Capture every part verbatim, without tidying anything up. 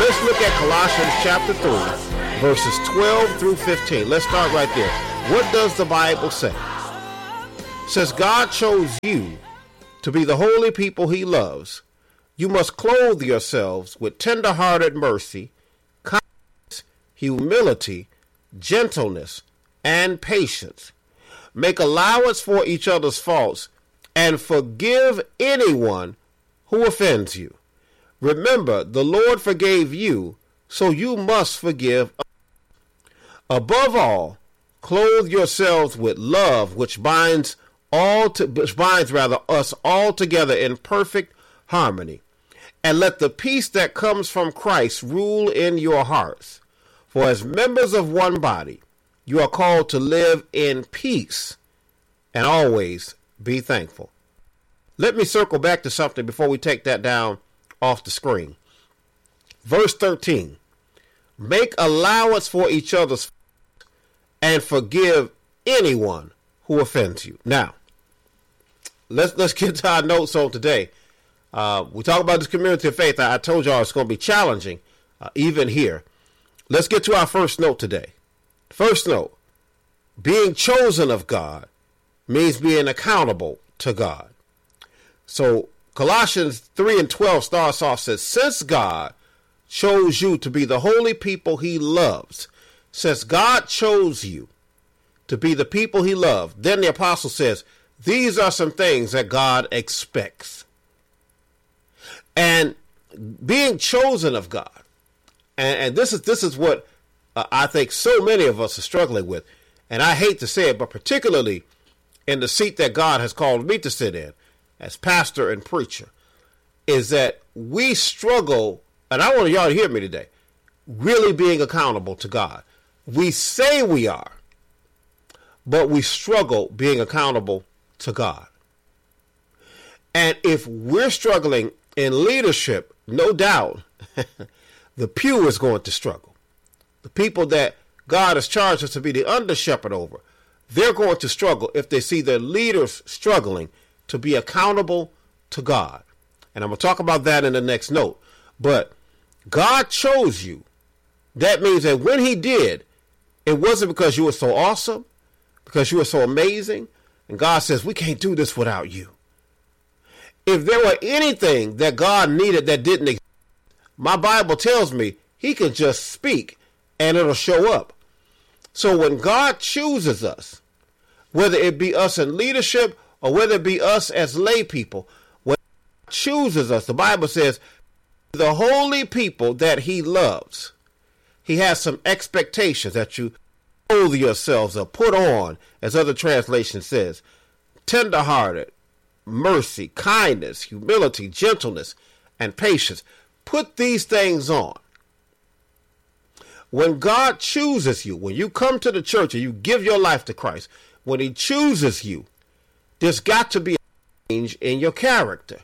let's look at Colossians chapter three, verses twelve through fifteen. Let's start right there. What does the Bible say? It says, God chose you to be the holy people he loves. You must clothe yourselves with tender-hearted mercy, kindness, humility, gentleness, and patience. Make allowance for each other's faults and forgive anyone who offends you. Remember, the Lord forgave you, so you must forgive others. Above all, clothe yourselves with love, which binds all to, which binds rather us all together in perfect harmony. And let the peace that comes from Christ rule in your hearts. For as members of one body, you are called to live in peace and always be thankful. Let me circle back to something before we take that down off the screen. Verse thirteen, make allowance for each other's faults and forgive anyone who offends you. Now, let's let's get to our notes on today. Uh, we talk about this community of faith. I, I told y'all it's going to be challenging, uh, even here. Let's get to our first note today. First note, being chosen of God means being accountable to God. So Colossians three and twelve starts off, says, since God chose you to be the holy people he loves, since God chose you to be the people he loved, then the apostle says, these are some things that God expects. And being chosen of God, and, and this is this is what uh, I think so many of us are struggling with, and I hate to say it, but particularly in the seat that God has called me to sit in as pastor and preacher, is that we struggle, and I want y'all to hear me today, really being accountable to God. We say we are, but we struggle being accountable to God. And if we're struggling in leadership, no doubt, the pew is going to struggle. The people that God has charged us to be the under shepherd over, they're going to struggle if they see their leaders struggling to be accountable to God. And I'm going to talk about that in the next note. But God chose you. That means that when he did, it wasn't because you were so awesome, because you were so amazing. And God says, we can't do this without you. If there were anything that God needed that didn't exist, my Bible tells me he can just speak and it'll show up. So when God chooses us, whether it be us in leadership or whether it be us as lay people, when God chooses us, the Bible says, the holy people that he loves, he has some expectations that you clothe yourselves or put on, as other translation says, tenderhearted, mercy, kindness, humility, gentleness, and patience. Put these things on. When God chooses you, when you come to the church and you give your life to Christ, when he chooses you, there's got to be a change in your character.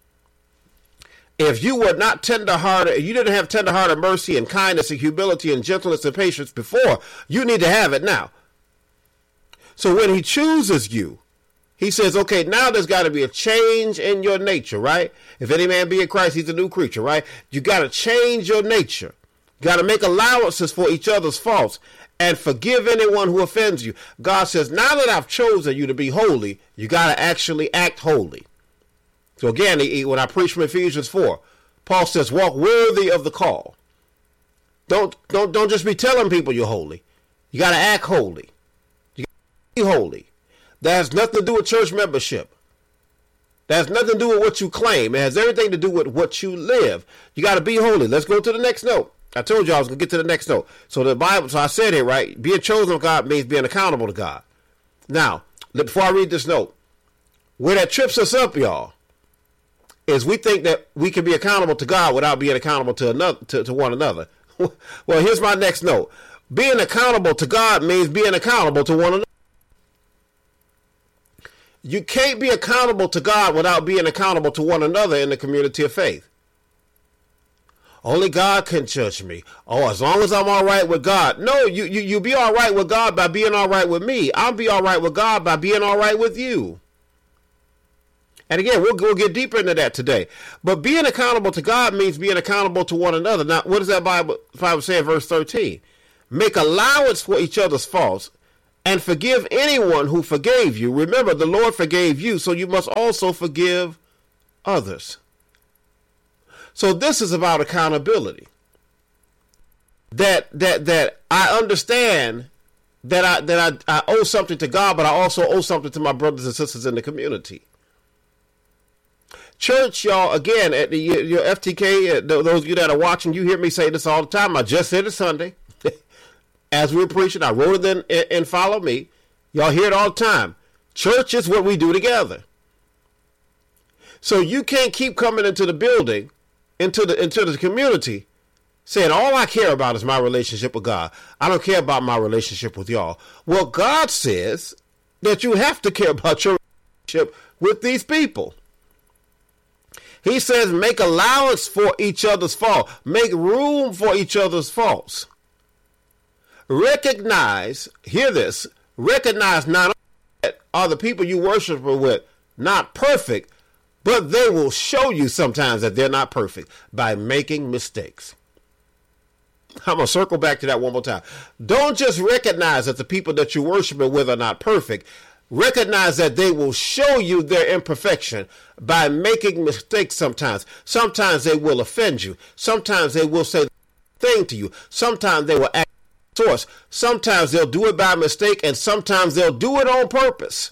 If you were not tenderhearted, you didn't have tenderhearted mercy and kindness and humility and gentleness and patience before, you need to have it now. So when he chooses you, he says, okay, now there's got to be a change in your nature, right? If any man be in Christ, he's a new creature, right? You got to change your nature. You got to make allowances for each other's faults and forgive anyone who offends you. God says, now that I've chosen you to be holy, you got to actually act holy. So again, when I preach from Ephesians four, Paul says, walk worthy of the call. Don't, don't, don't just be telling people you're holy. You got to act holy. You got to be holy. That has nothing to do with church membership. That has nothing to do with what you claim. It has everything to do with what you live. You got to be holy. Let's go to the next note. I told you I was going to get to the next note. So the Bible, so I said it, right? Being chosen of God means being accountable to God. Now, before I read this note, where that trips us up, y'all, is we think that we can be accountable to God without being accountable to another, to, to one another. Well, here's my next note. Being accountable to God means being accountable to one another. You can't be accountable to God without being accountable to one another in the community of faith. Only God can judge me. Oh, as long as I'm all right with God. No, you, you, you be all right with God by being all right with me. I'll be all right with God by being all right with you. And again, we'll, we'll get deeper into that today. But being accountable to God means being accountable to one another. Now, what does that Bible, Bible say in verse thirteen? Make allowance for each other's faults and forgive anyone who forgave you. Remember, the Lord forgave you, so you must also forgive others. So this is about accountability. That that that I understand that I that I, I owe something to God, but I also owe something to my brothers and sisters in the community. Church, y'all, again, at the, your F T K, those of you that are watching, you hear me say this all the time. I just said it Sunday. As we were preaching, I wrote it in, in Follow Me. Y'all hear it all the time. Church is what we do together. So you can't keep coming into the building, into the into the community, saying all I care about is my relationship with God. I don't care about my relationship with y'all. Well, God says that you have to care about your relationship with these people. He says make allowance for each other's fault. Make room for each other's faults. Recognize, hear this, recognize not only that are the people you worship with not perfect, but they will show you sometimes that they're not perfect by making mistakes. I'm going to circle back to that one more time. Don't just recognize that the people that you're worshiping with are not perfect. Recognize that they will show you their imperfection by making mistakes sometimes. Sometimes they will offend you. Sometimes they will say the thing to you. Sometimes they will act source. Sometimes they'll do it by mistake, and sometimes they'll do it on purpose.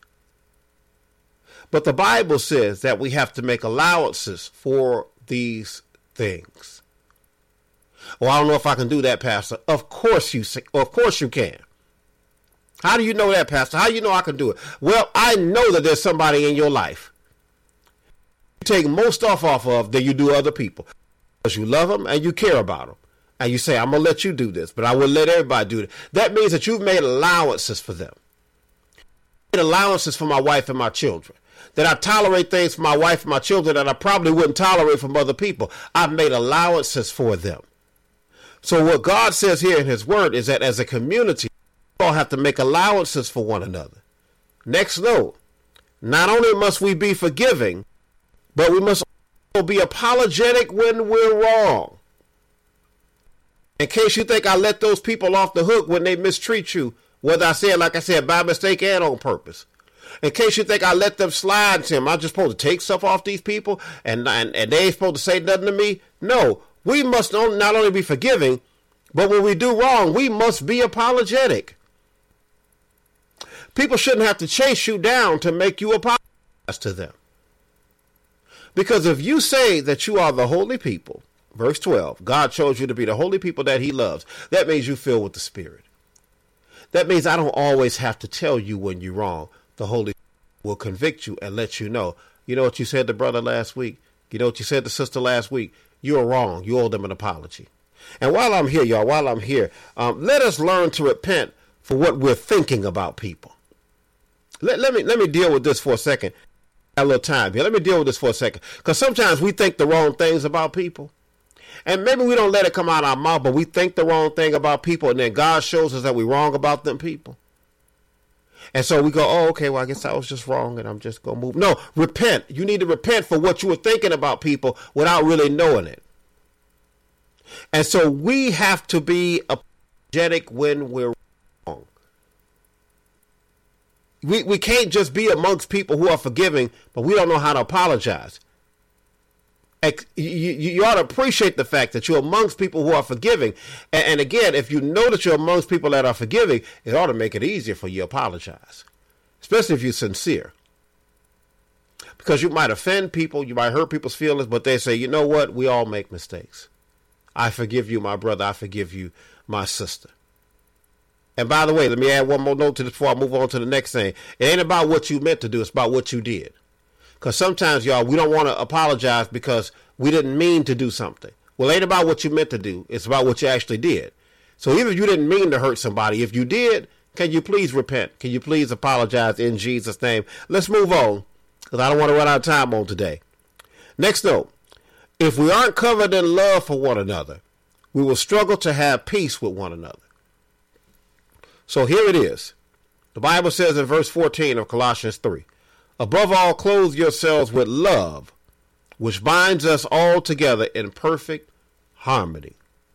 But the Bible says that we have to make allowances for these things. Well, I don't know if I can do that, Pastor. Of course you, of course you can. How do you know that, Pastor? How do you know I can do it? Well, I know that there's somebody in your life you take more stuff off of than you do other people, because you love them and you care about them. And you say, I'm going to let you do this, but I will let everybody do it. That means that you've made allowances for them. I made allowances for my wife and my children. That I tolerate things for my wife and my children that I probably wouldn't tolerate from other people. I've made allowances for them. So what God says here in his word is that as a community, we all have to make allowances for one another. Next note, not only must we be forgiving, but we must also be apologetic when we're wrong. In case you think I let those people off the hook when they mistreat you, whether I say it, like I said, by mistake and on purpose. In case you think I let them slide to him, I'm just supposed to take stuff off these people and, and, and they ain't supposed to say nothing to me. No, we must not only be forgiving, but when we do wrong, we must be apologetic. People shouldn't have to chase you down to make you apologize to them. Because if you say that you are the holy people, verse twelve, God chose you to be the holy people that he loves. That means you fill with the Spirit. That means I don't always have to tell you when you're wrong. The Holy Spirit will convict you and let you know. You know what you said to brother last week? You know what you said to sister last week? You're wrong. You owe them an apology. And while I'm here, y'all, while I'm here, um, let us learn to repent for what we're thinking about people. Let, let me let me deal with this for a second. I have a little time here. Let me deal with this for a second. Because sometimes we think the wrong things about people. And maybe we don't let it come out of our mouth, but we think the wrong thing about people, and then God shows us that we're wrong about them people. And so we go, oh, okay, well, I guess I was just wrong, and I'm just going to move. No, repent. You need to repent for what you were thinking about people without really knowing it. And so we have to be apologetic when we're wrong. We, we can't just be amongst people who are forgiving, but we don't know how to apologize. You, you ought to appreciate the fact that you're amongst people who are forgiving. And, and again, if you know that you're amongst people that are forgiving, it ought to make it easier for you to apologize, especially if you're sincere. Because you might offend people, you might hurt people's feelings, but they say, you know what? We all make mistakes. I forgive you, my brother. I forgive you, my sister. And by the way, let me add one more note to this before I move on to the next thing. It ain't about what you meant to do. It's about what you did. Because sometimes, y'all, we don't want to apologize because we didn't mean to do something. Well, it ain't about what you meant to do. It's about what you actually did. So even if you didn't mean to hurt somebody, if you did, can you please repent? Can you please apologize in Jesus' name? Let's move on, because I don't want to run out of time on today. Next note, if we aren't covered in love for one another, we will struggle to have peace with one another. So here it is. The Bible says in verse fourteen of Colossians three, Above all, clothe yourselves with love, which binds us all together in perfect harmony.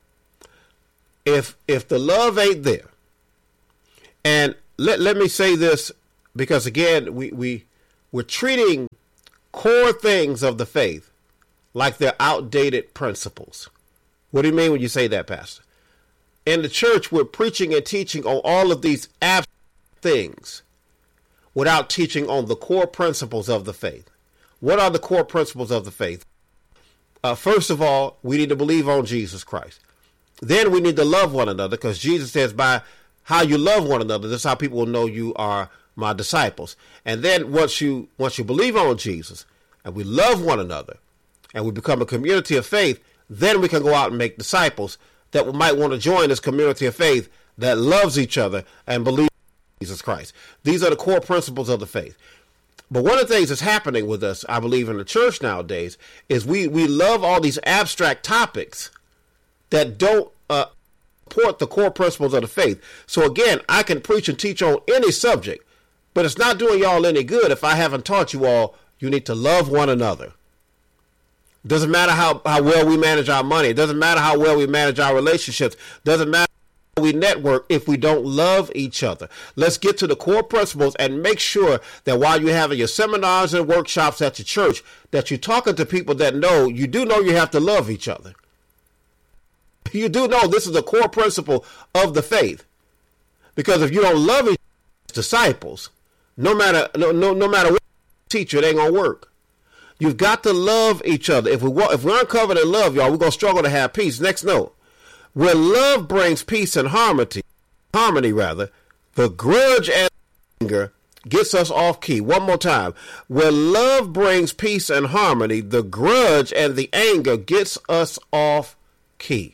If if the love ain't there, and let, let me say this, because again, we, we, we're treating core things of the faith like they're outdated principles. What do you mean when you say that, Pastor? In the church, we're preaching and teaching on all of these abstract things without teaching on the core principles of the faith. What are the core principles of the faith? Uh, first of all, we need to believe on Jesus Christ. Then we need to love one another, because Jesus says, by how you love one another, this is how people will know you are my disciples. And then once you once you believe on Jesus and we love one another and we become a community of faith, then we can go out and make disciples that might want to join this community of faith that loves each other and believes in Jesus Christ. These are the core principles of the faith. But one of the things that's happening with us, I believe, in the church nowadays is we, we love all these abstract topics that don't uh, support the core principles of the faith. So again, I can preach and teach on any subject, but it's not doing y'all any good if I haven't taught you all you need to love one another. It doesn't matter how, how well we manage our money. It doesn't matter how well we manage our relationships. It doesn't matter how we network if we don't love each other. Let's get to the core principles and make sure that while you're having your seminars and workshops at your church, that you're talking to people that know, you do know you have to love each other. You do know this is a core principle of the faith. Because if you don't love each other's disciples, no matter no no, no matter what you teach, it ain't gonna work. You've got to love each other. If we if we're uncovered in love, y'all, we're gonna struggle to have peace. Next note. Where love brings peace and harmony, harmony rather, the grudge and anger gets us off key. One more time. Where love brings peace and harmony, the grudge and the anger gets us off key.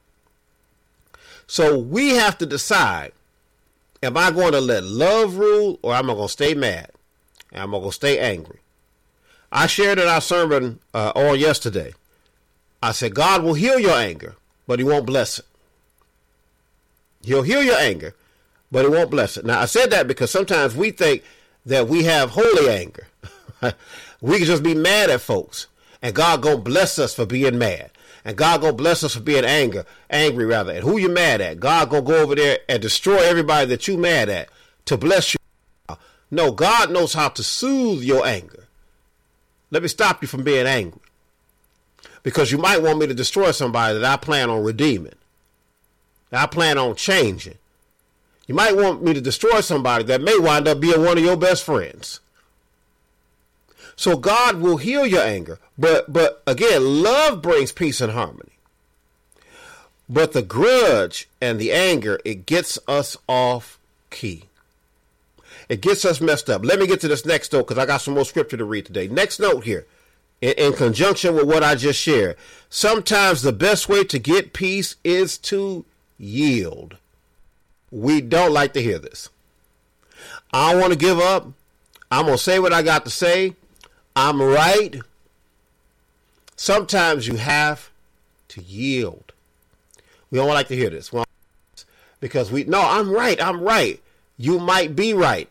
So we have to decide, am I going to let love rule or am I going to stay mad? Am I going to stay angry? I shared in our sermon uh, on yesterday. I said, God will heal your anger, but he won't bless it. He'll heal your anger, but he won't bless it. Now, I said that because sometimes we think that we have holy anger. We can just be mad at folks, and God going to bless us for being mad. And God gonna bless us for being anger, angry rather. And who you mad at? God gonna go over there and destroy everybody that you mad at to bless you. No, God knows how to soothe your anger. Let me stop you from being angry. Because you might want me to destroy somebody that I plan on redeeming. That I plan on changing. You might want me to destroy somebody that may wind up being one of your best friends. So God will heal your anger. But but again, love brings peace and harmony. But the grudge and the anger, it gets us off key. It gets us messed up. Let me get to this next note because I got some more scripture to read today. Next note here, in, in conjunction with what I just shared. Sometimes the best way to get peace is to yield. We don't like to hear this. I don't want to give up. I'm going to say what I got to say. I'm right. Sometimes you have to yield. We don't like to hear this. Well, because we, no, I'm right. I'm right. You might be right.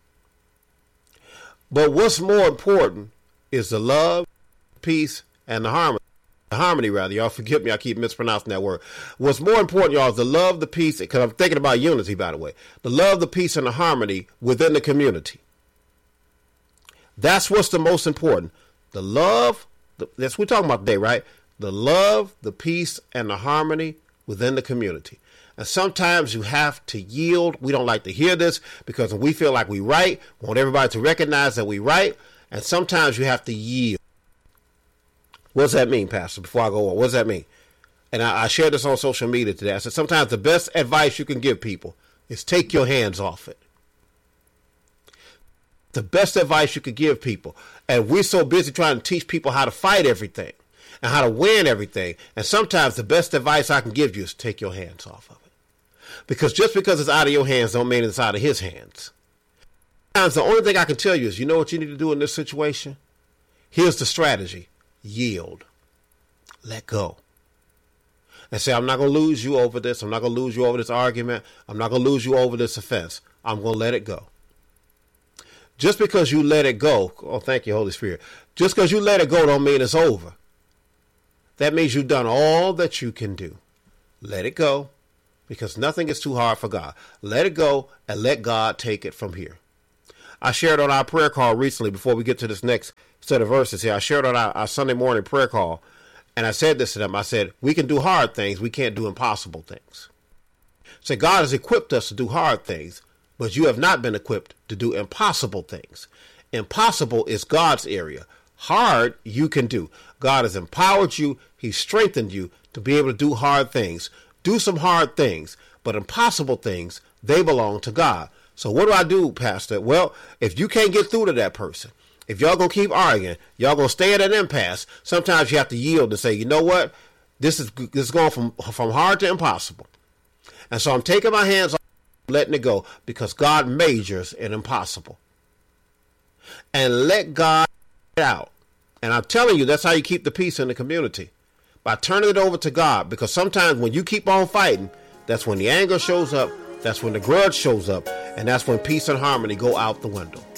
But what's more important is the love, peace, and the harmony. The harmony, rather. Y'all forgive me. I keep mispronouncing that word. What's more important, y'all, is the love, the peace, because I'm thinking about unity, by the way. The love, the peace, and the harmony within the community. That's what's the most important. The love, the, that's what we're talking about today, right? The love, the peace, and the harmony within the community. And sometimes you have to yield. We don't like to hear this because we feel like we're right. We want everybody to recognize that we're right. And sometimes you have to yield. What does that mean, Pastor, before I go on? What does that mean? And I, I shared this on social media today. I said sometimes the best advice you can give people is take your hands off it. The best advice you could give people. And we're so busy trying to teach people how to fight everything and how to win everything. And sometimes the best advice I can give you is take your hands off of it. Because just because it's out of your hands don't mean it's out of his hands. Sometimes the only thing I can tell you is, you know what you need to do in this situation? Here's the strategy. Yield. Let go. And say, I'm not going to lose you over this. I'm not going to lose you over this argument. I'm not going to lose you over this offense. I'm going to let it go. Just because you let it go. Oh, thank you, Holy Spirit. Just because you let it go don't mean it's over. That means you've done all that you can do. Let it go, because nothing is too hard for God. Let it go and let God take it from here. I shared on our prayer call recently, before we get to this next set of verses here, I shared on our, our Sunday morning prayer call, and I said this to them. I said, we can do hard things. We can't do impossible things. So God has equipped us to do hard things, but you have not been equipped to do impossible things. Impossible is God's area. Hard you can do. God has empowered you. He's strengthened you to be able to do hard things. Do some hard things, but impossible things, they belong to God. So what do I do, Pastor? Well, if you can't get through to that person, if y'all going to keep arguing, y'all going to stay at an impasse, sometimes you have to yield and say, you know what? This is this is going from, from hard to impossible. And so I'm taking my hands off, letting it go, because God majors in impossible. And let God out. And I'm telling you, that's how you keep the peace in the community. By turning it over to God. Because sometimes when you keep on fighting, that's when the anger shows up. That's when the grudge shows up. And that's when peace and harmony go out the window.